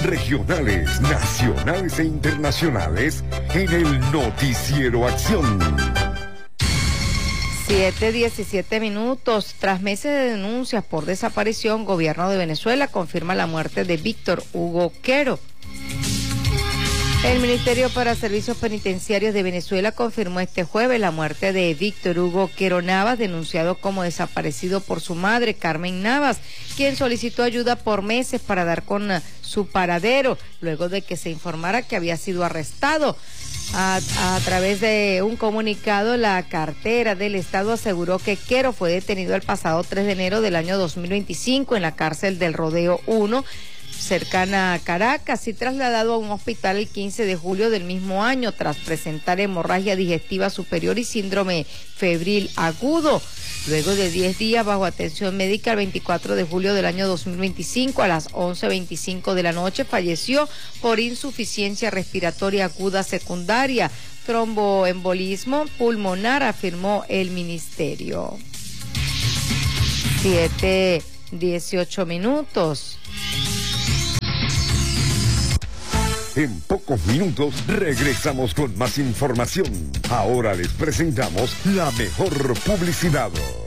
regionales, nacionales e internacionales en el Noticiero Acción. 7:17 minutos. Tras meses de denuncias por desaparición, gobierno de Venezuela confirma la muerte de Víctor Hugo Quero. El Ministerio para Servicios Penitenciarios de Venezuela confirmó este jueves la muerte de Víctor Hugo Quero Navas, denunciado como desaparecido por su madre, Carmen Navas, quien solicitó ayuda por meses para dar con su paradero, luego de que se informara que había sido arrestado. A través de un comunicado, la cartera del Estado aseguró que Quero fue detenido el pasado 3 de enero del año 2025 en la cárcel del Rodeo 1, cercana a Caracas, y trasladado a un hospital el 15 de julio del mismo año tras presentar hemorragia digestiva superior y síndrome febril agudo. Luego de 10 días bajo atención médica, el 24 de julio del año 2025 a las 11:25 de la noche falleció por insuficiencia respiratoria aguda secundaria, tromboembolismo pulmonar, afirmó el ministerio. 7:18 minutos. En pocos minutos regresamos con más información. Ahora les presentamos la mejor publicidad.